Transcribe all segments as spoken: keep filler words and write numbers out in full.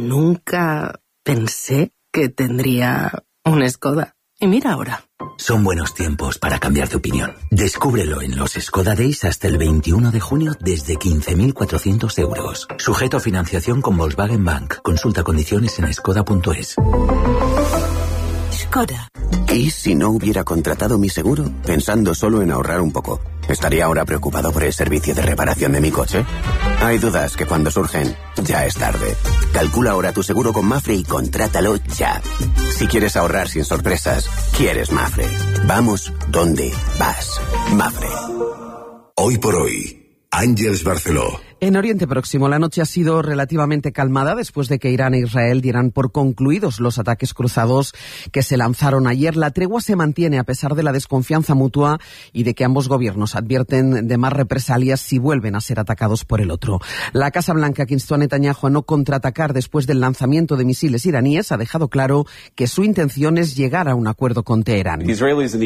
nunca pensé que tendría un Skoda. Y mira ahora. Son buenos tiempos para cambiar de opinión. Descúbrelo en los Skoda Days hasta el veintiuno de junio desde quince mil cuatrocientos euros. Sujeto a financiación con Volkswagen Bank. Consulta condiciones en skoda punto es. Skoda. ¿Y si no hubiera contratado mi seguro? Pensando solo en ahorrar un poco. ¿Estaría ahora preocupado por el servicio de reparación de mi coche? Hay dudas que cuando surgen, ya es tarde. Calcula ahora tu seguro con Mafre y contrátalo ya. Si quieres ahorrar sin sorpresas, quieres Mafre. Vamos donde vas. Mafre. Hoy por hoy, Ángeles Barceló. En Oriente Próximo, la noche ha sido relativamente calmada después de que Irán e Israel dieran por concluidos los ataques cruzados que se lanzaron ayer. La tregua se mantiene a pesar de la desconfianza mutua y de que ambos gobiernos advierten de más represalias si vuelven a ser atacados por el otro. La Casa Blanca, que instó a Netanyahu a no contraatacar después del lanzamiento de misiles iraníes, ha dejado claro que su intención es llegar a un acuerdo con Teherán. El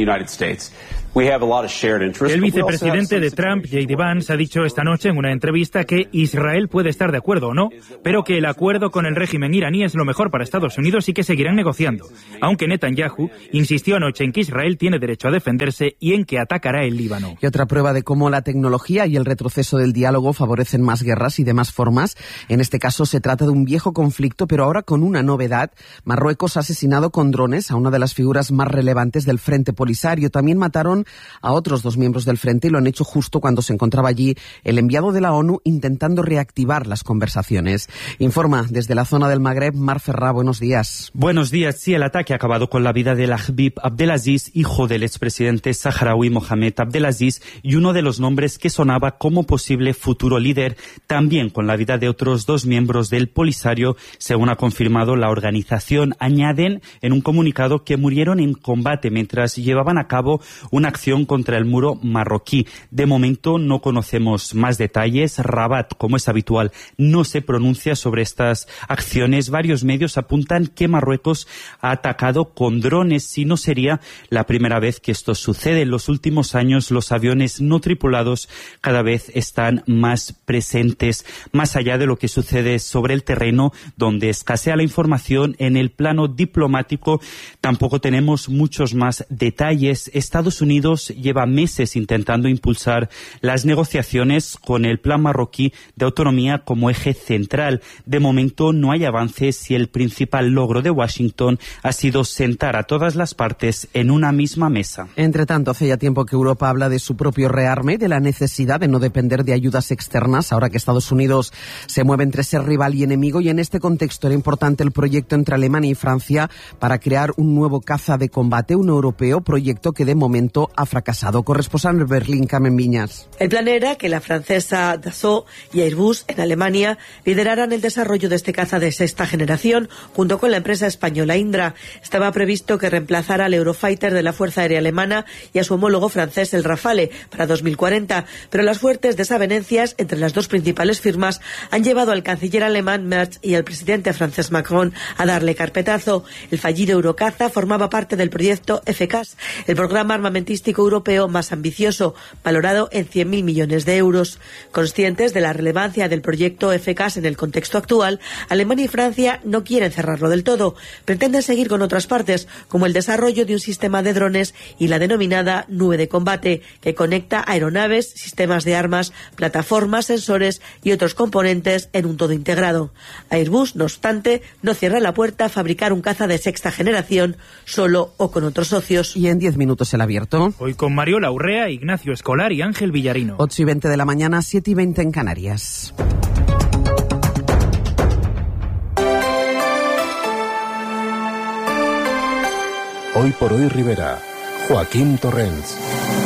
vicepresidente de Trump, J D Vance, ha dicho esta noche en una entrevista que Israel puede estar de acuerdo o no, pero que el acuerdo con el régimen iraní es lo mejor para Estados Unidos y que seguirán negociando. Aunque Netanyahu insistió anoche en que Israel tiene derecho a defenderse y en que atacará el Líbano. Y otra prueba de cómo la tecnología y el retroceso del diálogo favorecen más guerras y de más formas. En este caso se trata de un viejo conflicto, pero ahora con una novedad. Marruecos ha asesinado con drones a una de las figuras más relevantes del Frente Polisario. También mataron a otros dos miembros del Frente y lo han hecho justo cuando se encontraba allí el enviado de la ONU intentando reactivar las conversaciones. Informa desde la zona del Magreb, Mar Ferrá, buenos días. Buenos días. Sí, el ataque ha acabado con la vida del Habib Abdelaziz, hijo del expresidente saharaui Mohamed Abdelaziz, y uno de los nombres que sonaba como posible futuro líder, también con la vida de otros dos miembros del Polisario, según ha confirmado la organización. Añaden en un comunicado que murieron en combate mientras llevaban a cabo una acción contra el muro marroquí. De momento no conocemos más detalles. Rabat, como es habitual, no se pronuncia sobre estas acciones. Varios medios apuntan que Marruecos ha atacado con drones y no sería la primera vez que esto sucede. En los últimos años los aviones no tripulados cada vez están más presentes. Más allá de lo que sucede sobre el terreno, donde escasea la información, en el plano diplomático tampoco tenemos muchos más detalles. Estados Unidos lleva meses intentando impulsar las negociaciones con el plan marroquí de autonomía como eje central. De momento no hay avances y el principal logro de Washington ha sido sentar a todas las partes en una misma mesa. Entre tanto, hace ya tiempo que Europa habla de su propio rearme y de la necesidad de no depender de ayudas externas, ahora que Estados Unidos se mueve entre ser rival y enemigo, y en este contexto era importante el proyecto entre Alemania y Francia para crear un nuevo caza de combate, un europeo, proyecto que de momento ha fracasado. Corresponsal en Berlín, Carmen Viñas. El plan era que la francesa Dassault y Airbus en Alemania lideraran el desarrollo de este caza de sexta generación junto con la empresa española Indra. Estaba previsto que reemplazara al Eurofighter de la Fuerza Aérea Alemana y a su homólogo francés el Rafale para dos mil cuarenta, pero las fuertes desavenencias entre las dos principales firmas han llevado al canciller alemán Merz y al presidente francés Macron a darle carpetazo. El fallido Eurocaza formaba parte del proyecto F C A S, el programa armamentístico europeo más ambicioso, valorado en cien mil millones de euros. Conscientes de la relevancia del proyecto F C A S en el contexto actual, Alemania y Francia no quieren cerrarlo del todo. Pretenden seguir con otras partes, como el desarrollo de un sistema de drones y la denominada nube de combate, que conecta aeronaves, sistemas de armas, plataformas, sensores y otros componentes en un todo integrado. Airbus, no obstante, no cierra la puerta a fabricar un caza de sexta generación, solo o con otros socios. Y en diez minutos el abierto. Hoy con Mariola Urrea, Ignacio Escolar y Ángel Villarino. ocho y veinte de la mañana, siete y veinte en Canarias. Hoy por hoy Rivera, Joaquín Torrens.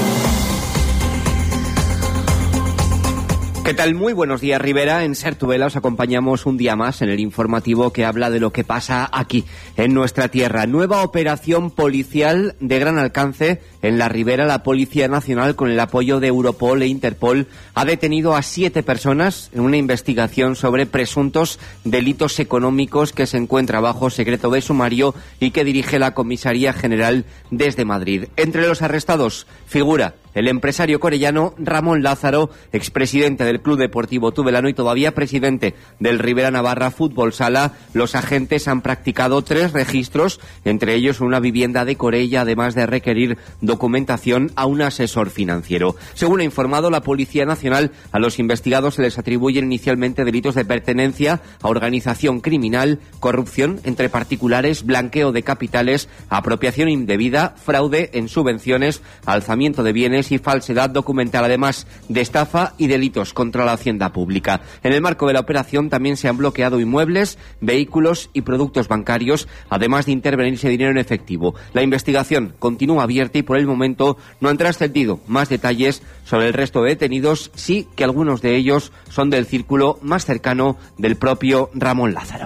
¿Qué tal? Muy buenos días, Rivera. En Ser Tudela os acompañamos un día más en el informativo que habla de lo que pasa aquí, en nuestra tierra. Nueva operación policial de gran alcance en la Ribera. La Policía Nacional, con el apoyo de Europol e Interpol, ha detenido a siete personas en una investigación sobre presuntos delitos económicos que se encuentra bajo secreto de sumario y que dirige la Comisaría General desde Madrid. Entre los arrestados figura el empresario corellano Ramón Lázaro, expresidente del Club Deportivo Tudelano y todavía presidente del Ribera Navarra Fútbol Sala. Los agentes han practicado tres registros, entre ellos una vivienda de Corella, además de requerir documentación a un asesor financiero. Según ha informado la Policía Nacional, a los investigados se les atribuyen inicialmente delitos de pertenencia a organización criminal, corrupción entre particulares, blanqueo de capitales, apropiación indebida, fraude en subvenciones, alzamiento de bienes y falsedad documental, además de estafa y delitos contra la hacienda pública. En el marco de la operación también se han bloqueado inmuebles, vehículos y productos bancarios, además de intervenirse dinero en efectivo. La investigación continúa abierta y por el momento no han trascendido más detalles sobre el resto de detenidos, sí que algunos de ellos son del círculo más cercano del propio Ramón Lázaro.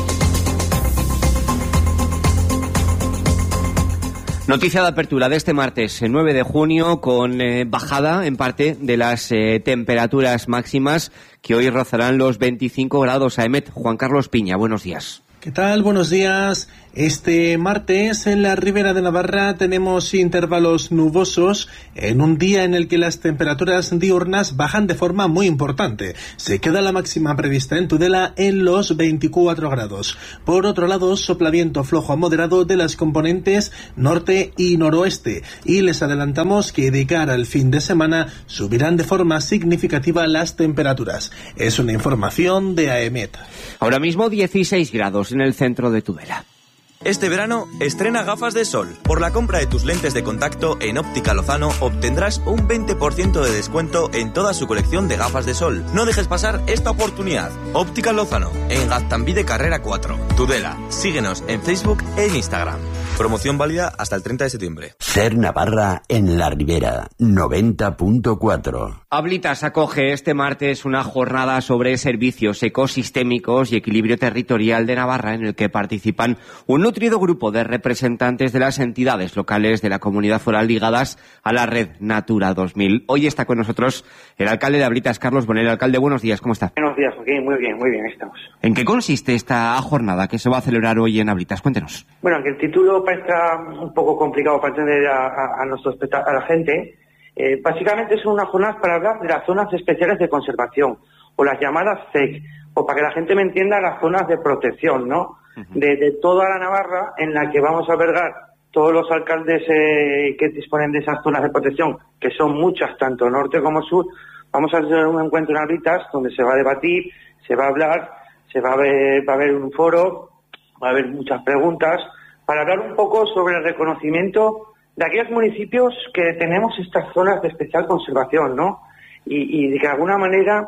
Noticia de apertura de este martes, nueve de junio, con eh, bajada en parte de las eh, temperaturas máximas que hoy rozarán los veinticinco grados. A EMET, Juan Carlos Piña, buenos días. ¿Qué tal? Buenos días. Este martes en la Ribera de Navarra tenemos intervalos nubosos en un día en el que las temperaturas diurnas bajan de forma muy importante. Se queda la máxima prevista en Tudela en los veinticuatro grados. Por otro lado, sopla viento flojo a moderado de las componentes norte y noroeste. Y les adelantamos que de cara al fin de semana subirán de forma significativa las temperaturas. Es una información de AEMET. Ahora mismo dieciséis grados en el centro de Tudela. Este verano, estrena gafas de sol. Por la compra de tus lentes de contacto en Óptica Lozano obtendrás un veinte por ciento de descuento en toda su colección de gafas de sol. No dejes pasar esta oportunidad. Óptica Lozano, en Gaztambide Carrera cuatro, Tudela. Síguenos en Facebook e en Instagram. Promoción válida hasta el treinta de septiembre. Ser Navarra en la Ribera, noventa punto cuatro. Ablitas acoge este martes una jornada sobre servicios ecosistémicos y equilibrio territorial de Navarra, en el que participan un nutrido grupo de representantes de las entidades locales de la comunidad foral ligadas a la red Natura dos mil. Hoy está con nosotros el alcalde de Ablitas, Carlos Bonel. Alcalde, buenos días, ¿cómo está? Buenos días, Joaquín, muy bien, muy bien, estamos. ¿En qué consiste esta jornada que se va a celebrar hoy en Ablitas? Cuéntenos. Bueno, aunque el título parezca un poco complicado para entender a, a, a, nuestros, a la gente, eh, básicamente son unas jornadas para hablar de las zonas especiales de conservación, o las llamadas C E C, o para que la gente me entienda, las zonas de protección, ¿no? De, de toda la Navarra, en la que vamos a albergar todos los alcaldes eh, que disponen de esas zonas de protección, que son muchas, tanto norte como sur. Vamos a hacer un encuentro en Ablitas donde se va a debatir, se va a hablar, se va a ver, va a haber un foro, va a haber muchas preguntas, para hablar un poco sobre el reconocimiento de aquellos municipios que tenemos estas zonas de especial conservación, ¿no? Y, y de que de alguna manera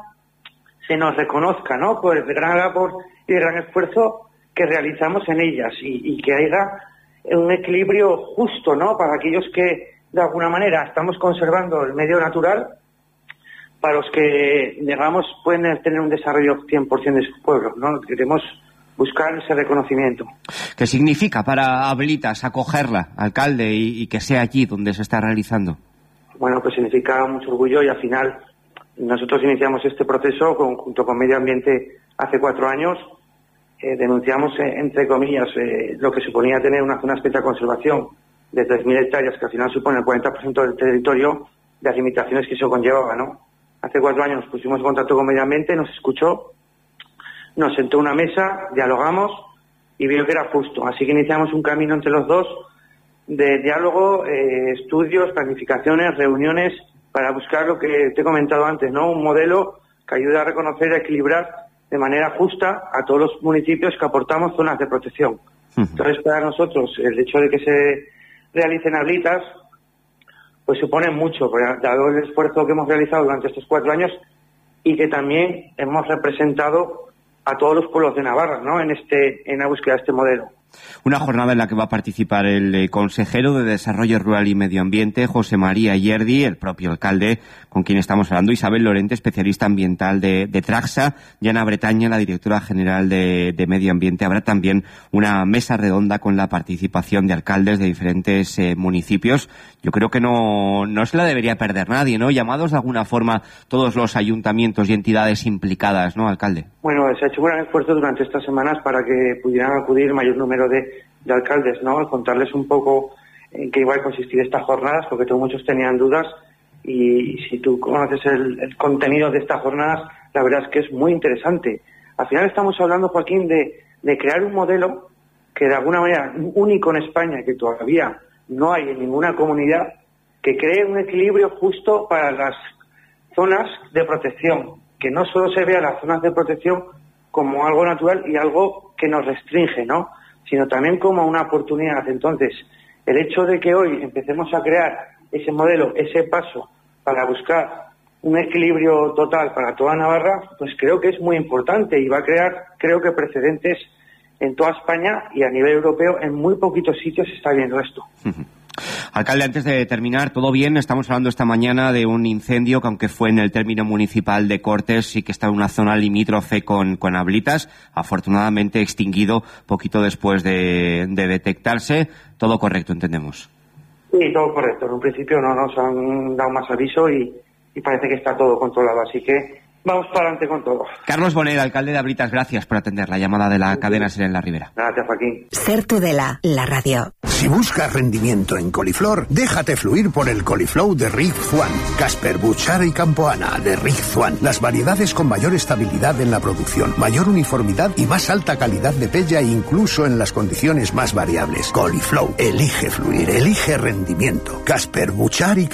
se nos reconozca, ¿no? Por el gran labor y el gran esfuerzo que realizamos en ellas, y, y que haya un equilibrio justo, ¿no? Para aquellos que de alguna manera estamos conservando el medio natural, para los que, digamos, pueden tener un desarrollo cien por ciento de sus pueblos, ¿no? Queremos buscar ese reconocimiento. ¿Qué significa para Ablitas acogerla, alcalde, y, y que sea allí donde se está realizando? Bueno, pues significa mucho orgullo, y al final nosotros iniciamos este proceso con, junto con Medio Ambiente hace cuatro años. Eh, denunciamos, eh, entre comillas, eh, lo que suponía tener una zona especial de conservación de tres mil hectáreas, que al final supone el cuarenta por ciento del territorio, de las limitaciones que eso conllevaba, ¿no? Hace cuatro años pusimos en contacto con Medio Ambiente, nos escuchó, nos sentó a una mesa, dialogamos y vio que era justo. Así que iniciamos un camino entre los dos de diálogo, eh, estudios, planificaciones, reuniones, para buscar lo que te he comentado antes, ¿no? Un modelo que ayude a reconocer y a equilibrar de manera justa a todos los municipios que aportamos zonas de protección. Uh-huh. Entonces, para nosotros, el hecho de que se realicen Ablitas, pues supone mucho, dado el esfuerzo que hemos realizado durante estos cuatro años, y que también hemos representado a todos los pueblos de Navarra, ¿no? En este, en la búsqueda de este modelo. Una jornada en la que va a participar el eh, consejero de Desarrollo Rural y Medio Ambiente, José María Yerdi, el propio alcalde con quien estamos hablando, Isabel Lorente, especialista ambiental de, de Traxa, Yana Bretaña, la directora general de, de Medio Ambiente. Habrá también una mesa redonda con la participación de alcaldes de diferentes eh, municipios. Yo creo que no, no se la debería perder nadie, ¿no? Llamados de alguna forma todos los ayuntamientos y entidades implicadas, ¿no, alcalde? Bueno, se ha hecho un gran esfuerzo durante estas semanas para que pudieran acudir mayor número de, de alcaldes, ¿no? Contarles un poco en qué iba a consistir estas jornadas, porque todos muchos tenían dudas, y si tú conoces el, el contenido de estas jornadas, la verdad es que es muy interesante. Al final estamos hablando, Joaquín, de, de crear un modelo que de alguna manera único en España, que todavía no hay en ninguna comunidad, que cree un equilibrio justo para las zonas de protección, que no solo se vea las zonas de protección como algo natural y algo que nos restringe, ¿no?, sino también como una oportunidad. Entonces, el hecho de que hoy empecemos a crear ese modelo, ese paso para buscar un equilibrio total para toda Navarra, pues creo que es muy importante y va a crear, creo que, precedentes en toda España y a nivel europeo. En muy poquitos sitios se está viendo esto. Uh-huh. Alcalde, antes de terminar, ¿todo bien? Estamos hablando esta mañana de un incendio que, aunque fue en el término municipal de Cortes, sí que está en una zona limítrofe con, con Ablitas, afortunadamente extinguido poquito después de, de detectarse. Todo correcto, entendemos. Sí, todo correcto. En un principio no nos han dado más aviso y, y parece que está todo controlado, así que vamos para adelante con todo. Carlos Bonet, alcalde de Ablitas, gracias por atender la llamada de la cadena SER en La Ribera. Gracias, Joaquín. SER Tudela, la radio. Si buscas rendimiento en coliflor, déjate fluir por el coliflow de Rick Juan. Casper, Buchara y Campoana de Rick Juan. Las variedades con mayor estabilidad en la producción, mayor uniformidad y más alta calidad de pella, incluso en las condiciones más variables. Coliflow, elige fluir, elige rendimiento. Casper, Buchara y